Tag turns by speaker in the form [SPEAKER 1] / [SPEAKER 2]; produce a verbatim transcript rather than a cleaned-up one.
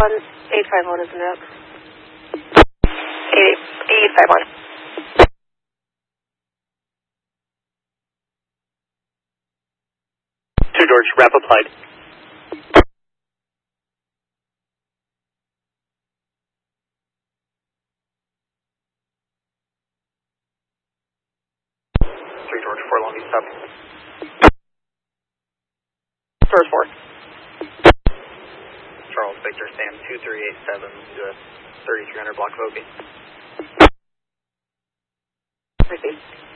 [SPEAKER 1] eight five one is in route. eight eight five one.
[SPEAKER 2] Two George, wrap applied. Three George, four long east up.
[SPEAKER 1] Source four.
[SPEAKER 2] Charles Victor, Sam two three eight seven to thirty-three hundred block of O P.
[SPEAKER 1] Proceed.